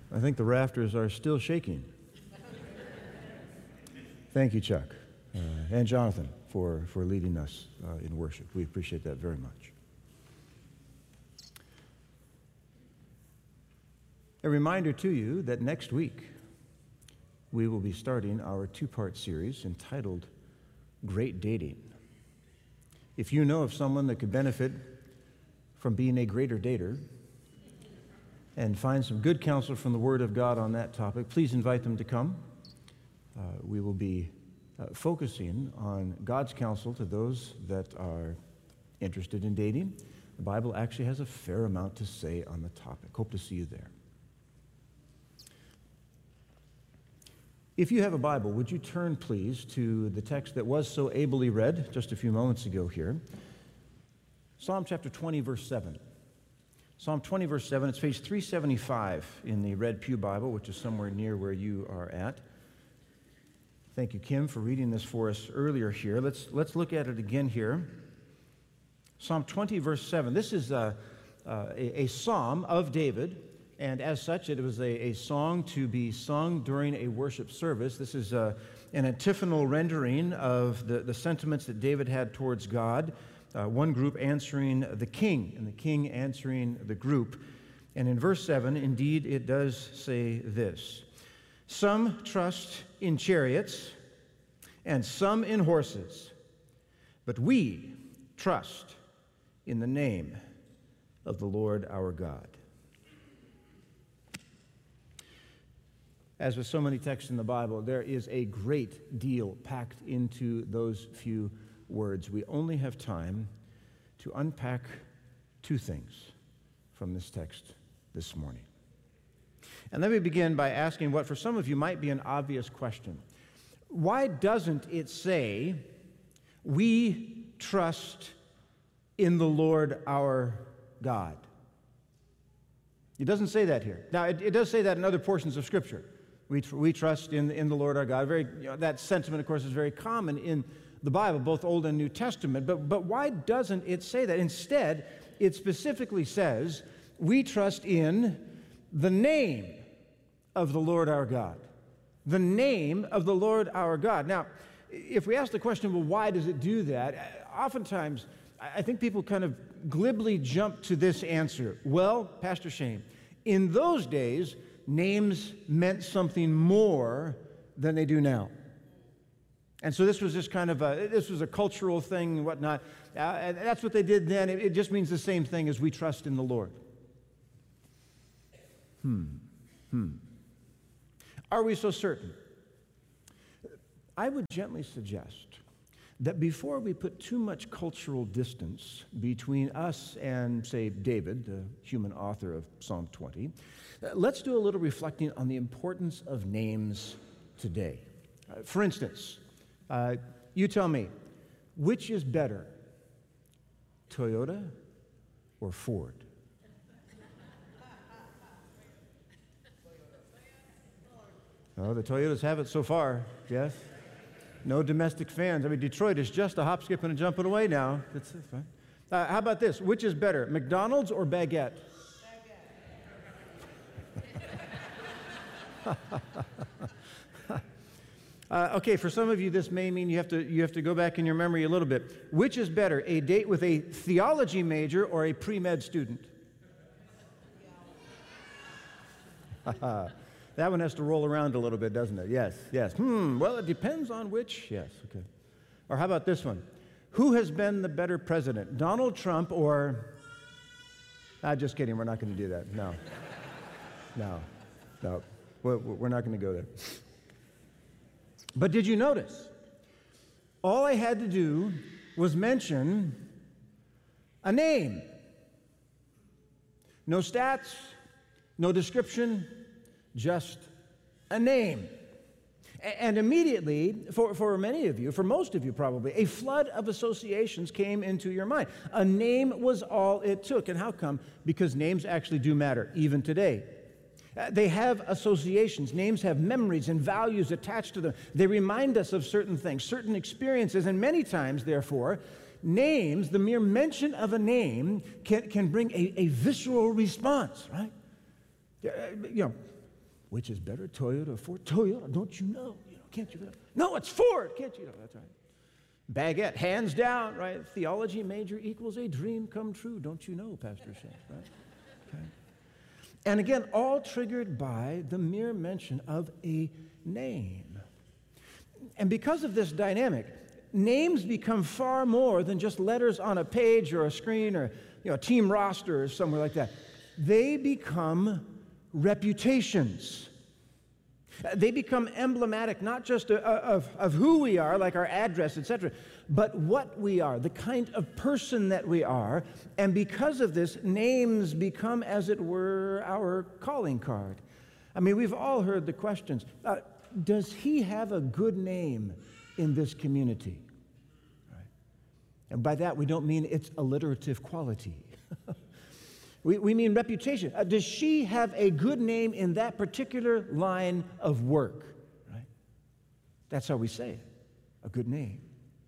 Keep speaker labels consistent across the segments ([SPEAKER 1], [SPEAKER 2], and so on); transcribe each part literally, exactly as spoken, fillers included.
[SPEAKER 1] I think the rafters are still shaking. Thank you, Chuck, uh, and Jonathan for, for leading us uh, in worship. We appreciate that very much. A reminder to you that next week we will be starting our two-part series entitled Great Dating. If you know of someone that could benefit from being a greater dater and find some good counsel from the Word of God on that topic, please invite them to come. Uh, we will be uh, focusing on God's counsel to those that are interested in dating. The Bible actually has a fair amount to say on the topic. Hope to see you there. If you have a Bible, would you turn, please, to the text that was so ably read just a few moments ago here. Psalm chapter twenty, verse seven. Psalm twenty, verse seven, it's page three seventy-five in the Red Pew Bible, which is somewhere near where you are at. Thank you, Kim, for reading this for us earlier here. Let's, let's look at it again here. Psalm twenty, verse seven. This is a, a, a psalm of David. And as such, it was a, a song to be sung during a worship service. This is a, an antiphonal rendering of the, the sentiments that David had towards God. Uh, one group answering the king, and the king answering the group. And in verse seven, indeed, it does say this: some trust in chariots, and some in horses, but we trust in the name of the Lord our God. As with so many texts in the Bible, there is a great deal packed into those few words. We only have time to unpack two things from this text this morning. And let me begin by asking what for some of you might be an obvious question. Why doesn't it say, we trust in the Lord our God? It doesn't say that here. Now, it, it does say that in other portions of Scripture. We, tr- we trust in, in the Lord our God. Very, you know, that sentiment, of course, is very common in the Bible, both Old and New Testament. But, but why doesn't it say that? Instead, it specifically says, we trust in the name of the Lord our God. The name of the Lord our God. Now, if we ask the question, well, why does it do that? Oftentimes, I think people kind of glibly jump to this answer. Well, Pastor Shane, in those days, names meant something more than they do now. And so this was just kind of a, this was a cultural thing and whatnot. Uh, and that's what they did then. It, it just means the same thing as we trust in the Lord. Hmm. Hmm. Are we so certain? I would gently suggest that before we put too much cultural distance between us and, say, David, the human author of Psalm twenty, let's do a little reflecting on the importance of names today. Uh, for instance, uh, you tell me, which is better, Toyota or Ford? Oh, the Toyotas have it so far, yes. No domestic fans. I mean, Detroit is just a hop, skip, and a jumping away now. That's fine. Uh, how about this? Which is better, McDonald's or baguette? Baguette. uh, okay, for some of you, this may mean you have to you have to go back in your memory a little bit. Which is better, a date with a theology major or a pre-med student? That one has to roll around a little bit, doesn't it? Yes, yes. Hmm, well, it depends on which. Yes, okay. Or how about this one? Who has been the better president, Donald Trump or... Ah, just kidding, we're not going to do that. No. No. No. We're, we're not going to go there. But did you notice? All I had to do was mention a name. No stats, no description, just a name. And immediately, for, for many of you, for most of you probably, a flood of associations came into your mind. A name was all it took. And how come? Because names actually do matter, even today. Uh, they have associations. Names have memories and values attached to them. They remind us of certain things, certain experiences, and many times, therefore, names, the mere mention of a name can, can bring a, a visceral response, right? Uh, you know, which is better, Toyota or Ford? Toyota, don't you know? You know, can't you know? No, it's Ford, can't you know? That's right. Baguette, hands down, right? Theology major equals a dream come true. Don't you know, Pastor says, right? Okay. And again, all triggered by the mere mention of a name. And because of this dynamic, names become far more than just letters on a page or a screen or, you know, a team roster or somewhere like that. They become reputations. They become emblematic, not just of, of, of who we are, like our address, et cetera, but what we are, the kind of person that we are. And because of this, names become, as it were, our calling card. I mean, we've all heard the questions. Uh, does he have a good name in this community? Right. And by that, we don't mean its alliterative quality. We, we mean reputation. Uh, does she have a good name in that particular line of work? Right? That's how we say it, a good name.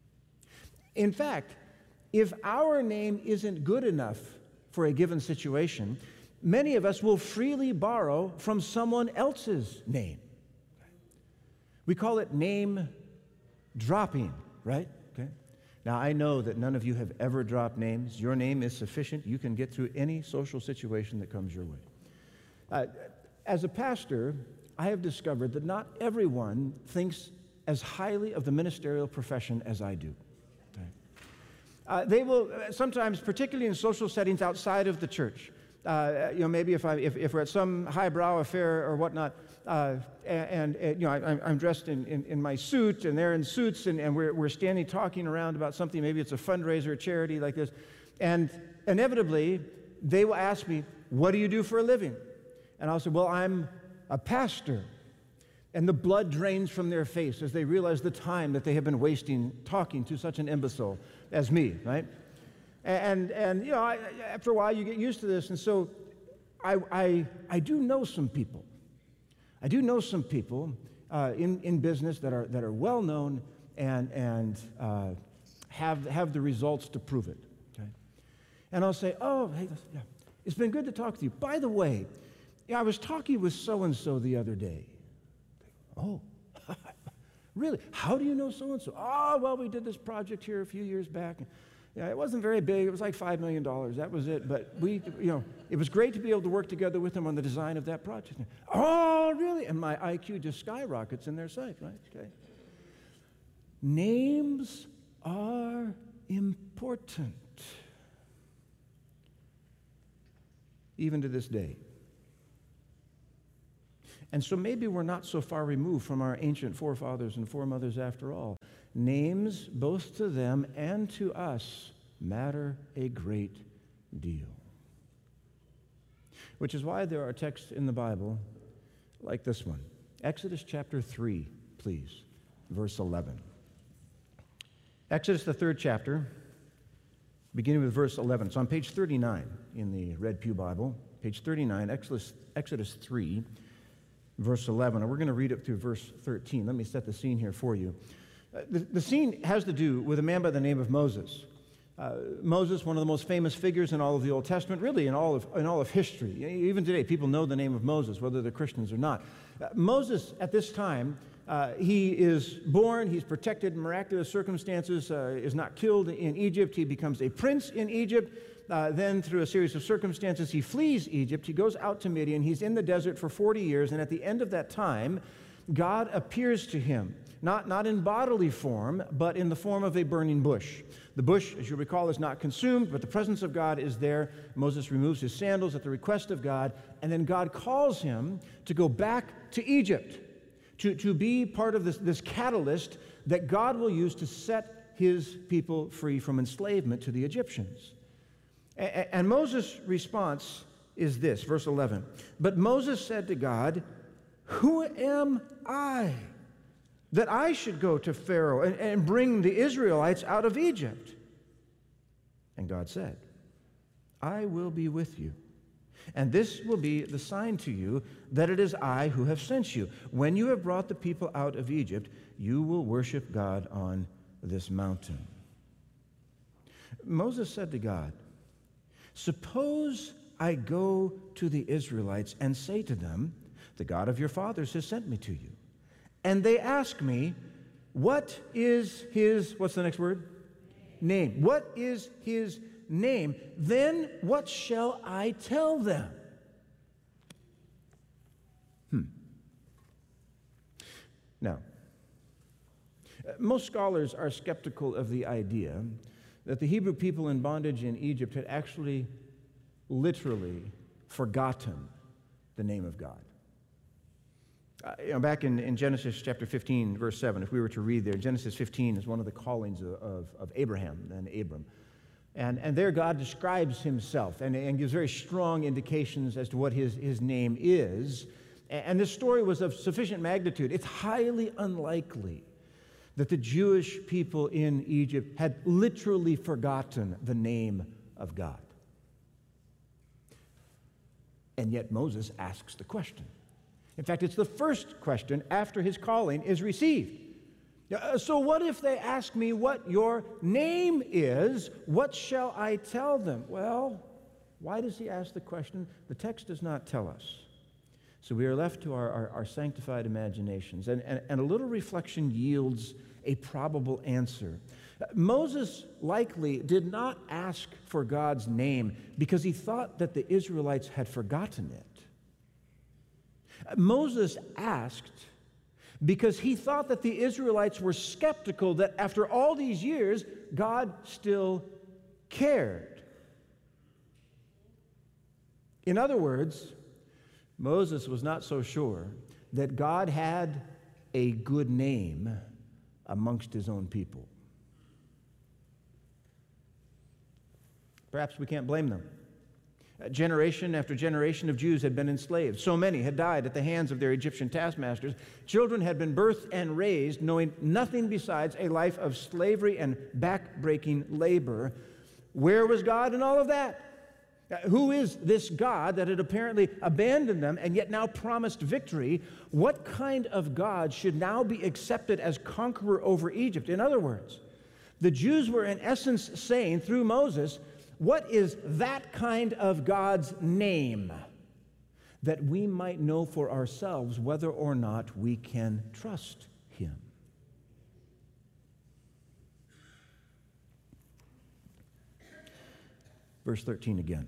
[SPEAKER 1] In fact, if our name isn't good enough for a given situation, many of us will freely borrow from someone else's name. We call it name dropping, right? Okay. Now, I know that none of you have ever dropped names. Your name is sufficient. You can get through any social situation that comes your way. Uh, as a pastor, I have discovered that not everyone thinks as highly of the ministerial profession as I do. Okay. Uh, they will sometimes, particularly in social settings outside of the church, uh, you know, maybe if, I, if, if we're at some highbrow affair or whatnot, Uh, and, and, you know, I, I'm dressed in, in, in my suit, and they're in suits, and, and we're, we're standing talking around about something. Maybe it's a fundraiser, a charity like this. And inevitably, they will ask me, what do you do for a living? And I'll say, well, I'm a pastor. And the blood drains from their face as they realize the time that they have been wasting talking to such an imbecile as me, right? And, and you know, I, after a while, you get used to this. And so I, I, I do know some people. I do know some people uh, in, in business that are, that are well known and, and uh, have, have the results to prove it. Okay? And I'll say, oh, hey, yeah, it's been good to talk to you. By the way, yeah, I was talking with so-and-so the other day. Oh, really? How do you know so-and-so? Oh, well, we did this project here a few years back. Yeah, it wasn't very big. It was like five million dollars. That was it. But we, you know, it was great to be able to work together with them on the design of that project. Oh, really? And my I Q just skyrockets in their sight, right? Okay. Names are important, even to this day. And so maybe we're not so far removed from our ancient forefathers and foremothers after all. Names, both to them and to us, matter a great deal. Which is why there are texts in the Bible like this one. Exodus chapter three, please, verse eleven. Exodus, the third chapter, beginning with verse eleven. It's on page thirty-nine in the Red Pew Bible. Page thirty-nine, Exodus, Exodus three, verse eleven. And we're going to read it through verse thirteen. Let me set the scene here for you. Uh, the, the scene has to do with a man by the name of Moses. Uh, Moses, one of the most famous figures in all of the Old Testament, really in all of, in all of history. Even today, people know the name of Moses, whether they're Christians or not. Uh, Moses, at this time, uh, he is born, he's protected in miraculous circumstances, uh, is not killed in Egypt. He becomes a prince in Egypt. Uh, then, through a series of circumstances, he flees Egypt. He goes out to Midian. He's in the desert for forty years, and at the end of that time, God appears to him. Not, not in bodily form, but in the form of a burning bush. The bush, as you recall, is not consumed, but the presence of God is there. Moses removes his sandals at the request of God, and then God calls him to go back to Egypt, to, to be part of this, this catalyst that God will use to set his people free from enslavement to the Egyptians. And, and Moses' response is this, verse eleven. But Moses said to God, "Who am I, that I should go to Pharaoh and, and bring the Israelites out of Egypt?" And God said, "I will be with you, and this will be the sign to you that it is I who have sent you. When you have brought the people out of Egypt, you will worship God on this mountain." Moses said to God, "Suppose I go to the Israelites and say to them, The God of your fathers has sent me to you. And they ask me, what is his, what's the next word? Name. Name. What is his name? Then what shall I tell them? Hmm. Now, most scholars are skeptical of the idea that the Hebrew people in bondage in Egypt had actually literally forgotten the name of God. Uh, you know, back in, in Genesis chapter fifteen, verse seven, if we were to read there, Genesis fifteen is one of the callings of, of, of Abraham and Abram. And, and there God describes himself and, and gives very strong indications as to what his, his name is. And, and this story was of sufficient magnitude. It's highly unlikely that the Jewish people in Egypt had literally forgotten the name of God. And yet Moses asks the question. In fact, it's the first question after his calling is received. Uh, so what if they ask me what your name is? What shall I tell them? Well, why does he ask the question? The text does not tell us. So we are left to our, our, our sanctified imaginations. And, and, and a little reflection yields a probable answer. Uh, Moses likely did not ask for God's name because he thought that the Israelites had forgotten it. Moses asked because he thought that the Israelites were skeptical that after all these years, God still cared. In other words, Moses was not so sure that God had a good name amongst his own people. Perhaps we can't blame them. Generation after generation of Jews had been enslaved. So many had died at the hands of their Egyptian taskmasters. Children had been birthed and raised knowing nothing besides a life of slavery and back-breaking labor. Where was God in all of that? Who is this God that had apparently abandoned them and yet now promised victory? What kind of God should now be accepted as conqueror over Egypt? In other words, the Jews were in essence saying through Moses, what is that kind of God's name, that we might know for ourselves whether or not we can trust him? Verse thirteen again.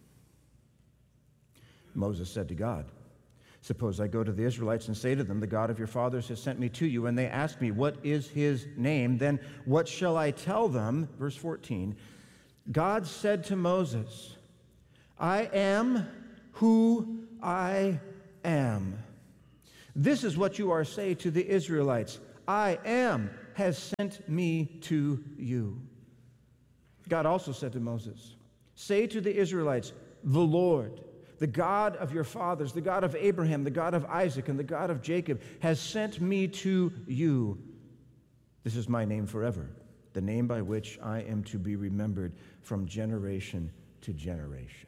[SPEAKER 1] Moses said to God, suppose I go to the Israelites and say to them, the God of your fathers has sent me to you, and they ask me, what is his name? Then what shall I tell them? Verse fourteen. God said to Moses, I am who I am. This is what you are to say to the Israelites. I am has sent me to you. God also said to Moses, say to the Israelites, the Lord, the God of your fathers, the God of Abraham, the God of Isaac, and the God of Jacob, has sent me to you. This is my name forever, the name by which I am to be remembered from generation to generation.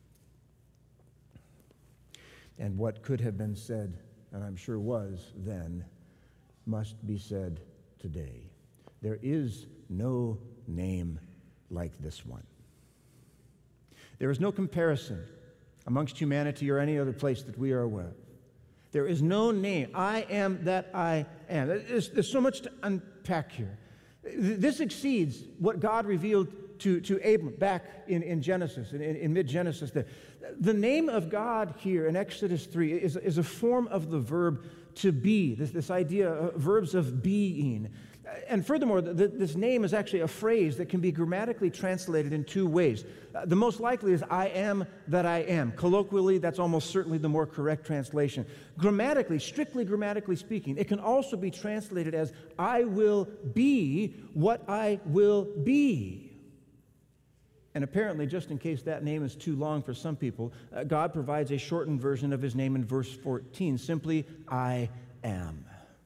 [SPEAKER 1] And what could have been said, and I'm sure was then, must be said today. There is no name like this one. There is no comparison amongst humanity or any other place that we are aware of. There is no name. I am that I am. There's, there's so much to unpack here. This exceeds what God revealed to, to Abram back in, in Genesis, in, in mid-Genesis. The, the name of God here in Exodus three is, is a form of the verb to be, this, this idea of verbs of being. And furthermore, the, this name is actually a phrase that can be grammatically translated in two ways. Uh, the most likely is I am that I am. Colloquially, that's almost certainly the more correct translation. Grammatically, strictly grammatically speaking, it can also be translated as I will be what I will be. And apparently, just in case that name is too long for some people, uh, God provides a shortened version of his name in verse fourteen, simply I am.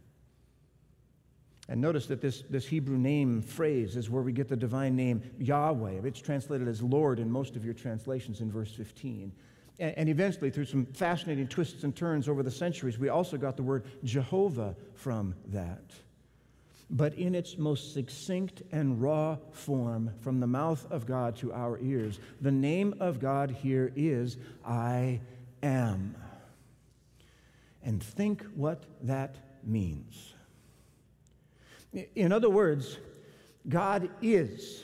[SPEAKER 1] And notice that this, this Hebrew name phrase is where we get the divine name Yahweh. It's translated as Lord in most of your translations in verse fifteen. And, and eventually, through some fascinating twists and turns over the centuries, we also got the word Jehovah from that. But in its most succinct and raw form, from the mouth of God to our ears, the name of God here is I am. And think what that means. In other words, God is.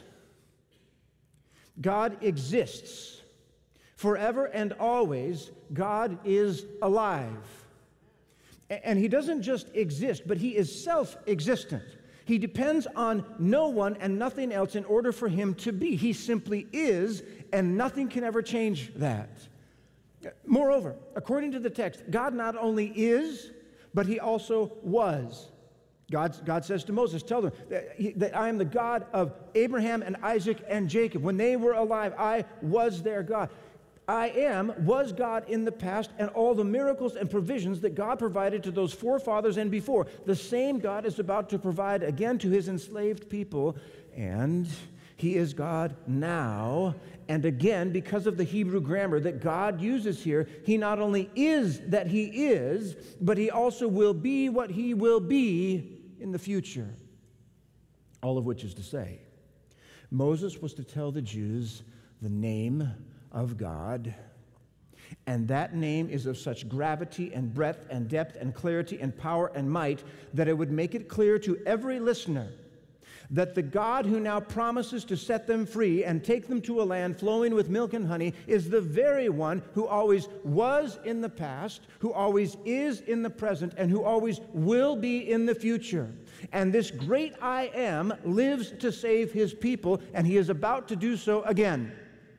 [SPEAKER 1] God exists. Forever and always, God is alive. And he doesn't just exist, but he is self-existent. He depends on no one and nothing else in order for him to be. He simply is, and nothing can ever change that. Moreover, according to the text, God not only is, but he also was. God, God says to Moses, tell them that, he, that I am the God of Abraham and Isaac and Jacob. When they were alive, I was their God. I am was God in the past, and all the miracles and provisions that God provided to those forefathers and before, the same God is about to provide again to his enslaved people, and he is God now. And again, because of the Hebrew grammar that God uses here, he not only is that he is, but he also will be what he will be in the future. All of which is to say, Moses was to tell the Jews the name of God, and that name is of such gravity and breadth and depth and clarity and power and might that it would make it clear to every listener that the God who now promises to set them free and take them to a land flowing with milk and honey is the very one who always was in the past, who always is in the present, and who always will be in the future. And this great I Am lives to save his people, and he is about to do so again.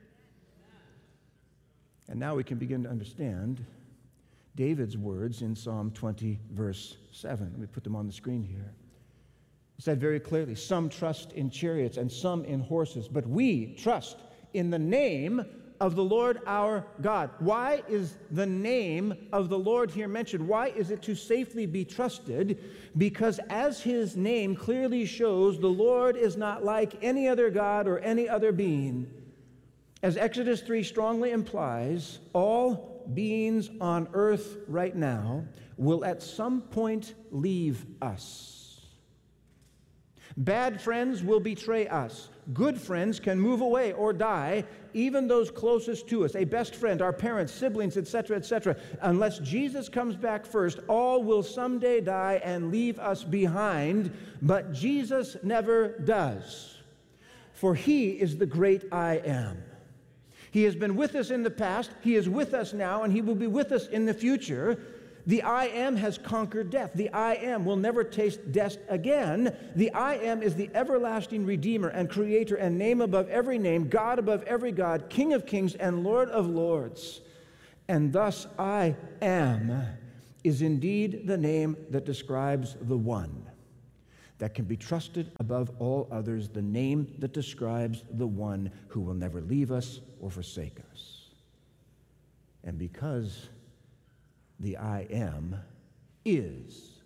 [SPEAKER 1] And now we can begin to understand David's words in Psalm twenty, verse seven. Let me put them on the screen here. It said very clearly, some trust in chariots and some in horses, but we trust in the name of the Lord our God. Why is the name of the Lord here mentioned? Why is it to safely be trusted? Because as his name clearly shows, the Lord is not like any other God or any other being. As Exodus three strongly implies, all beings on earth right now will at some point leave us. Bad friends will betray us. Good friends can move away or die, even those closest to us, a best friend, our parents, siblings, et cetera, et cetera. Unless Jesus comes back first, all will someday die and leave us behind, but Jesus never does. For he is the great I Am. He has been with us in the past, he is with us now, and he will be with us in the future. The I Am has conquered death. The I Am will never taste death again. The I Am is the everlasting Redeemer and Creator and name above every name, God above every God, King of kings and Lord of lords. And thus I Am is indeed the name that describes the one that can be trusted above all others, the name that describes the one who will never leave us or forsake us. And because the I Am is,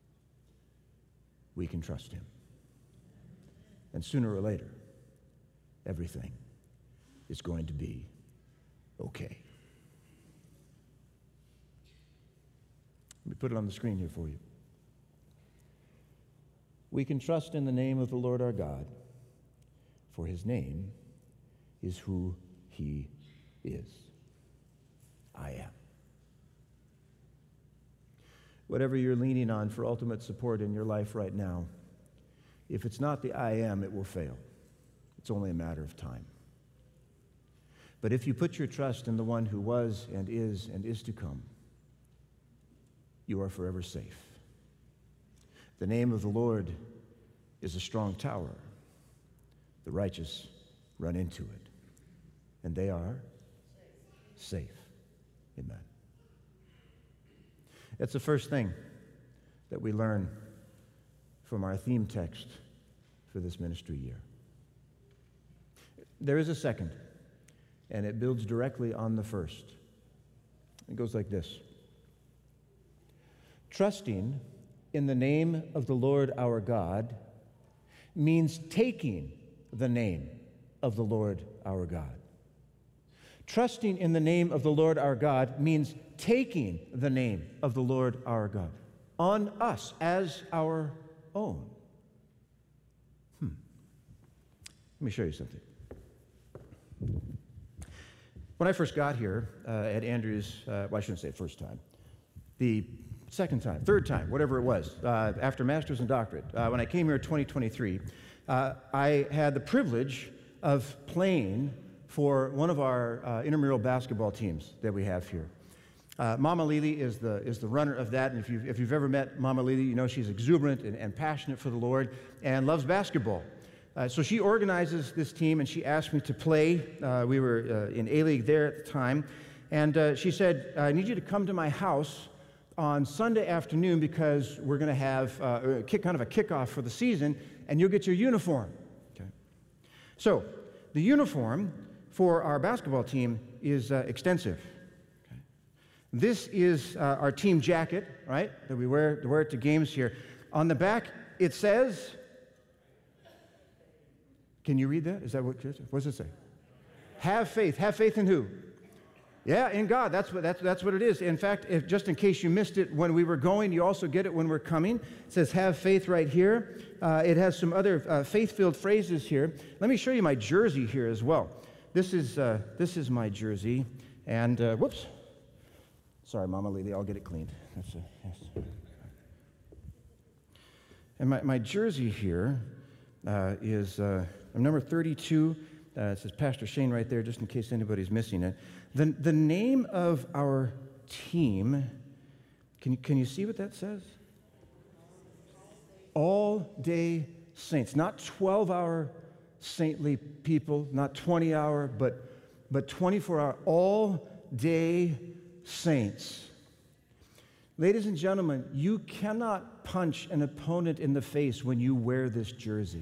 [SPEAKER 1] we can trust him. And sooner or later, everything is going to be okay. Let me put it on the screen here for you. We can trust in the name of the Lord our God, for his name is who he is. I Am. Whatever you're leaning on for ultimate support in your life right now, if it's not the I Am, it will fail. It's only a matter of time. But if you put your trust in the one who was and is and is to come, you are forever safe. The name of the Lord is a strong tower. The righteous run into it, and they are safe. Amen. That's the first thing that we learn from our theme text for this ministry year. There is a second, and it builds directly on the first. It goes like this. Trusting in the name of the Lord our God means taking the name of the Lord our God. Trusting in the name of the Lord our God means taking the name of the Lord our God on us as our own. Hmm. Let me show you something. When I first got here uh, at Andrews, uh, well, I shouldn't say first time. the second time, third time, whatever it was, uh, after master's and doctorate, uh, when I came here in twenty twenty-three, uh, I had the privilege of playing for one of our uh, intramural basketball teams that we have here. Uh, Mama Lily is the, is the runner of that, and if you've, if you've ever met Mama Lily, you know she's exuberant and, and passionate for the Lord and loves basketball. Uh, so she organizes this team, and she asked me to play. Uh, we were uh, in A-League there at the time, and uh, she said, I need you to come to my house on Sunday afternoon because we're going to have uh, a kick, kind of a kickoff for the season, and you'll get your uniform. Okay. So the uniform for our basketball team is uh, extensive. Okay. This is uh, our team jacket, right, that we wear, to wear it to games here. On the back, it says, can you read that? Is that what, what does it say? Have faith. Have faith in who? Yeah, in God. That's what, that's, that's what it is. In fact, if, just in case you missed it when we were going, you also get it when we're coming. It says, have faith right here. Uh, it has some other uh, faith-filled phrases here. Let me show you my jersey here as well. This is, uh, this is my jersey. And, uh, whoops. Sorry, Mama Lily, I'll get it cleaned. That's a, yes. And my, my jersey here uh, is uh, number thirty-two. Uh, it says Pastor Shane right there, just in case anybody's missing it. The, the name of our team, can you, can you see what that says? All Day Saints. Not twelve-hour saintly people, not twenty-hour, but, but twenty-four-hour, all-day saints. Ladies and gentlemen, you cannot punch an opponent in the face when you wear this jersey.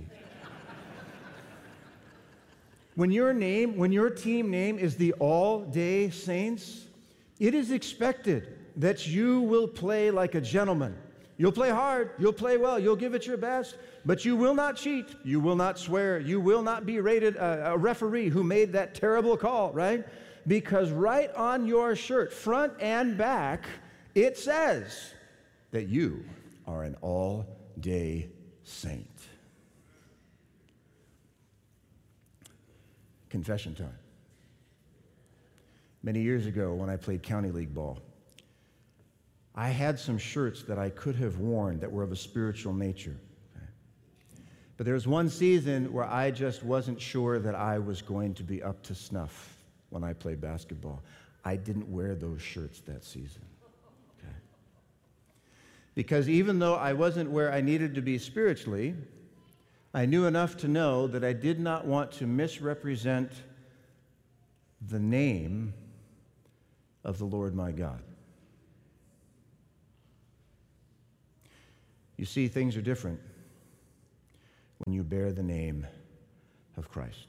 [SPEAKER 1] When your name, when your team name is the All-Day Saints, it is expected that you will play like a gentleman. You'll play hard, you'll play well, you'll give it your best, but you will not cheat, you will not swear, you will not be rated a, a referee who made that terrible call, right? Because right on your shirt, front and back, it says that you are an all-day saint. Confession time. Many years ago when I played county league ball, I had some shirts that I could have worn that were of a spiritual nature. Okay? But there was one season where I just wasn't sure that I was going to be up to snuff when I played basketball. I didn't wear those shirts that season. Okay? Because even though I wasn't where I needed to be spiritually, I knew enough to know that I did not want to misrepresent the name of the Lord my God. You see, things are different when you bear the name of Christ.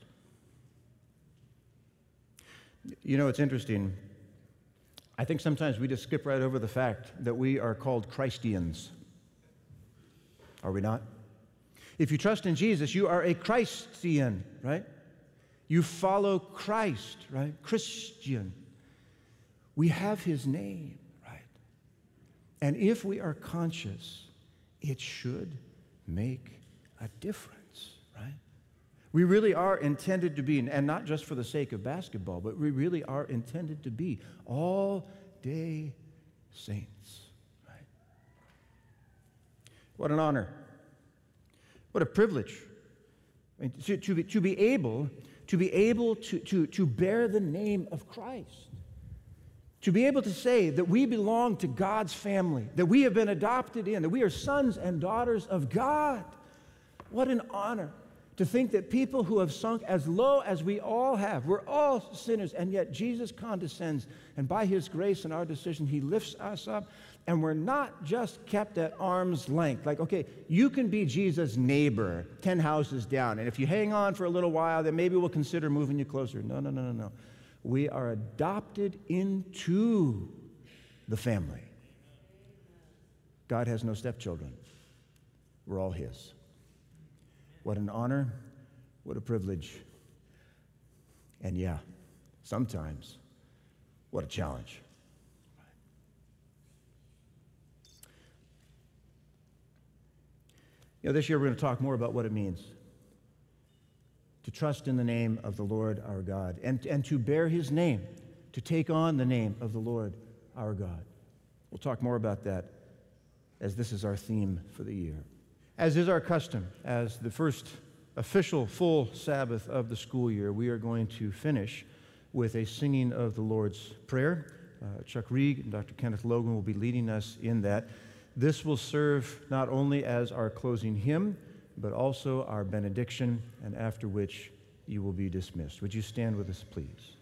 [SPEAKER 1] You know, it's interesting. I think sometimes we just skip right over the fact that we are called Christians. Are we not? If you trust in Jesus, you are a Christian, right? You follow Christ, right? Christian. We have his name, right? And if we are conscious, it should make a difference, right? We really are intended to be, and not just for the sake of basketball, but we really are intended to be all-day saints, right? What an honor. What a privilege. I mean, to, to, be, to be able, to, be able to, to, to bear the name of Christ. To be able to say that we belong to God's family, that we have been adopted in, that we are sons and daughters of God. What an honor to think that people who have sunk as low as we all have, we're all sinners, and yet Jesus condescends, and by his grace and our decision, he lifts us up, and we're not just kept at arm's length. Like, okay, you can be Jesus' neighbor ten houses down, and if you hang on for a little while, then maybe we'll consider moving you closer. No, no, no, no, no. We are adopted into the family. God has no stepchildren. We're all his. What an honor, what a privilege, and yeah, sometimes, what a challenge. You know, this year we're going to talk more about what it means to trust in the name of the Lord our God and, and to bear his name, to take on the name of the Lord our God. We'll talk more about that as this is our theme for the year. As is our custom, as the first official full Sabbath of the school year, we are going to finish with a singing of the Lord's Prayer. Uh, Chuck Reed and Doctor Kenneth Logan will be leading us in that. This will serve not only as our closing hymn, but also our benediction, and after which you will be dismissed. Would you stand with us, please?